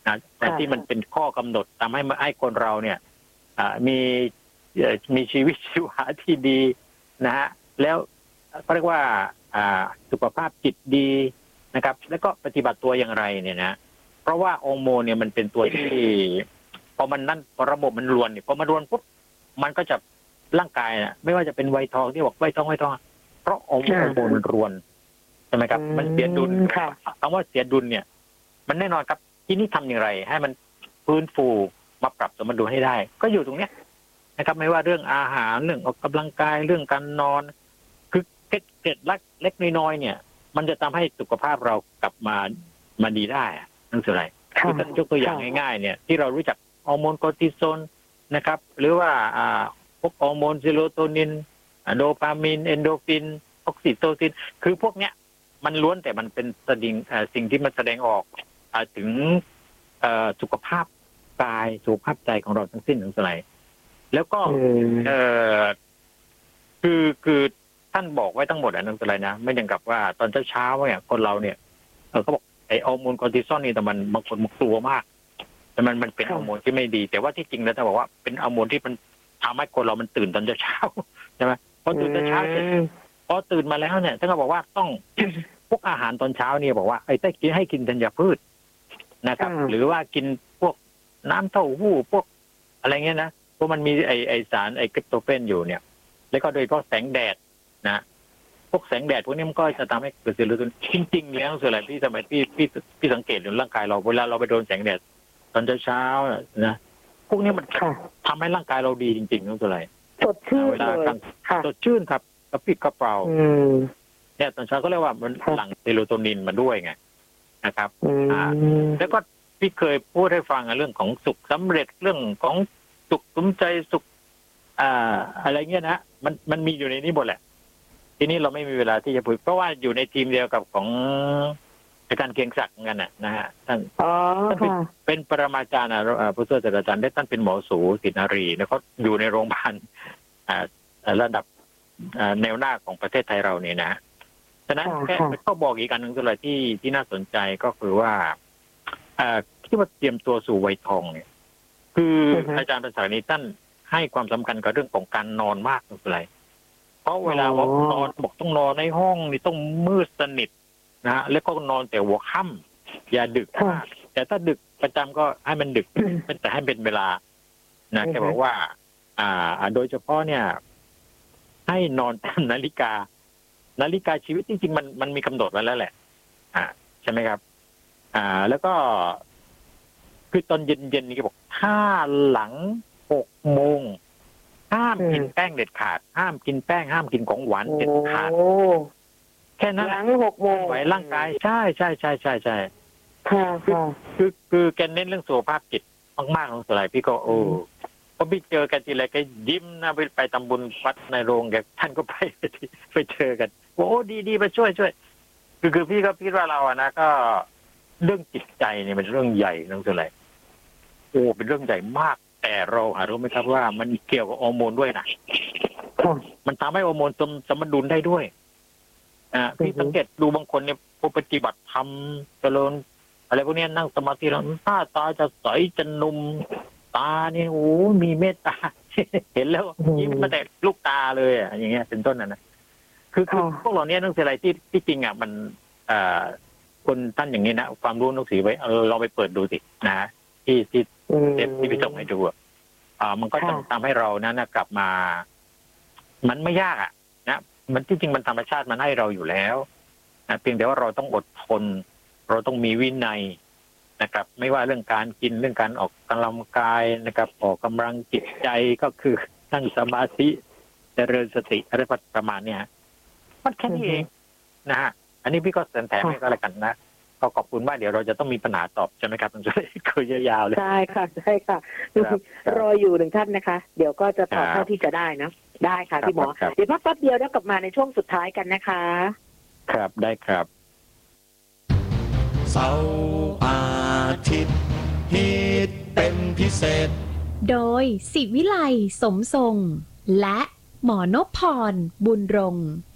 นะแต่ที่มันเป็นข้อกำหนดทำให้คนเราเนี่ยมีชีวิตชีวาที่ดีนะฮะแล้วก็เรียกว่าสุขภาพจิตดีนะครับแล้วก็ปฏิบัติตัวอย่างไรเนี่ยนะเพราะว่าฮอร์โมนเนี่ยมันเป็นตัวที่พอระบบมันรวนเนี่ยพอมันรวนปุ๊บมันก็จะร่างกายนะไม่ว่าจะเป็นวัยทองที่บอกวัยทองเพราะฮอร์โมนมันรวนใช่ไหมครับมันเสียดุลคำว่าเสียดุลเนี่ยมันแน่นอนครับที่นี่ทำอย่างไรให้มันฟื้นฟูมาปรับสมดุลให้ได้ก็อยู่ตรงเนี้ยนะครับไม่ว่าเรื่องอาหารเรื่องออกกำลังกายเรื่องการนอนคือเกร็ดเล็กน้อยเนี่ยมันจะทำให้สุขภาพเรากลับมาดีได้นั่นคืออะไรคือท่านยกตัวอย่างง่ายๆเนี่ยที่เรารู้จักฮอร์โมนคอร์ติซอลนะครับหรือว่าพวกฮอร์โมนเซโรโทนินโดปามีนเอนโดฟินออกซิโตซินคือพวกเนี้ยมันล้วนแต่มันเป็นสิ่งที่มันแสดงออกถึงสุขภาพกายสุขภาพใจของเราทั้งสิ้นทั้งหลายแล้วก็คือท่านบอกไว้ทั้งหมดนั่นคืออะไรนะไม่อย่างกับว่าตอนเช้าเนี่ยคนเราเนี่ยเขาบอกไอ้ฮอร์โมนคอร์ติซอลนี่แต่มันบางคนมันกลัวมากแต่มันเป็นฮอร์โมนที่ไม่ดีแต่ว่าที่จริงแล้วท่านบอกว่าเป็นฮอร์โมนที่มันทำให้คนเรามันตื่นตอนเช้าใช่ไหมพอตื่นตอนเช้าเสร็จพอตื่นมาแล้วเนี่ยท่านก็บอกว่าต้องพวกอาหารตอนเช้าเนี่ยบอกว่าไอ้ถ้ากินให้กินธัญพืชนะครับหรือว่ากินพวกน้ำเต้าหู้พวกอะไรเงี้ยนะเพราะมันมีไอสารไอคริปโตเฟนอยู่เนี่ยแล้วก็โดยเฉพาะแสงแดดนะพวกแสงแดดพวกนี้มันก็จะทำให้เกิดเซลลูโทนินจริงๆแล้วส่วนใหญ่ที่สมัยพี่สังเกตในร่างกายเราเวลาเราไปโดนแสงแดดตอนเช้านะพวกนี้มันทำให้ร่างกายเราดีจริงๆนั่นส่วนใหญ่สดชื่นเลยสดชื่นครับกระปรี้กระเปร่าเนี่ยตอนเช้าก็เรียกว่ามันหลั่งเซโรโทนินมาด้วยไงนะครับแล้วก็พี่เคยพูดให้ฟังเรื่องของสุขสำเร็จเรื่องของสุขสมใจสุขอะไรเงี้ยนะมันมีอยู่ในนี้หมดแหละทีนี้เราไม่มีเวลาที่จะพูดเพราะว่าอยู่ในทีมเดียวกับของอาจารย์เกียงศักดิ์กันนะฮะท่านเป็นปรมาจารย์ผู้ช่วยศาสตราจารย์ได้ท่านเป็นหมอสูตินารีแล้วเขาอยู่ในโรงพยาบาลระดับแนวหน้าของประเทศไทยเราเนี่ยนะฉะนั้นแค่ก็บอกอีกอันหนึ่งอะไรที่น่าสนใจก็คือว่าที่ว่าเตรียมตัวสู่วัยทองเนี่ยคืออาจารย์ภาษานี้ท่านให้ความสำคัญกับเรื่องของการนอนมากอะไรเพราะเวลาว่านอนบอกต้องนอนในห้องนี่ต้องมืดสนิทนะแล้วก็นอนแต่หัวค่ำอย่าดึกมากแต่ถ้าดึกประจำก็ให้มันดึกแต่ให้เป็นเวลานะแกบอกว่าโดยเฉพาะเนี่ยให้นอนตามนาฬิกาชีวิตจริงๆมันมีกำหนดไว้แล้วแหละใช่ไหมครับแล้วก็คือตอนเย็นๆนี่ก็บอกถ้าหลัง6 โมงห้ามกินแป้งเด็ดขาดห้ามกินแป้งห้ามกินของหวานเด็ดขาดแค่นั้นหลัง6 โมงไหวร่างกายใช่คือแกเน้นเรื่องสุขภาพจิตมากๆลงสลายพี่ก็พอพี่เจอกันทีไรก็ยิ้มนะไปทำบุญวัดในโรงแกท่านก็ไปเจอกันโอ้ดีมาช่วยคือพี่ก็คิดว่าเรานะก็เรื่องจิตใจเนี่ยเป็นเรื่องใหญ่ลงสลายเป็นเรื่องใหญ่มากแต่เรารู้ไหมครับว่ามันเกี่ยวกับฮอร์โมนด้วยนะมันทำให้ฮอร์โมนสมดุลได้ด้วยพี่สังเกตดูบางคนเนี่ยพอปฏิบัติธรรมเจริญอะไรพวกนี้นั่งสมาธิแล้วหน้าตาจะใสจะนุ่มตาเนี่ยมีเมตตาเห็นแล้วยิ้มมาแต่ลูกตาเลยอย่างเงี้ยเป็นต้นนะคือพวกเราเนี่ยต้องเสียอะไรที่จริงมันคนท่านอย่างนี้นะความรู้นักศึกษาไว้เราไปเปิดดูสินะที่พี่ส่งให้ดูมันก็จะทำให้เรานั้นกลับมามันไม่ยากนะมันที่จริงมันธรรมชาติมันให้เราอยู่แล้วนะเพียงแต่ว่าเราต้องอดทนเราต้องมีวินัยนะครับไม่ว่าเรื่องการกินเรื่องการออกกำลังกายนะครับออกกำลังจิตใจก็คือนั่งสมาธิเจริญสติอะไรประมาณนี้มันแค่นี้เองนะฮะอันนี้พี่ก็แถมให้ก็แล้วกันนะก็ขอบคุณมากเดี๋ยวเราจะต้องมีปัญหาตอบใช่ไหมครับมันจะคุยยาวๆเลยใช่ค่ะรออยู่1 ท่านนะคะเดี๋ยวก็จะตอบเท่าที่จะได้นะได้ค่ะพี่หมอเดี๋ยวพักแป๊บเดียวแล้วกลับมาในช่วงสุดท้ายกันนะคะครับได้ครับเสาร์อาทิตย์ฮิตเป็นพิเศษโดยศิวิไลสมทรงและหมอนพพรบุญรงค์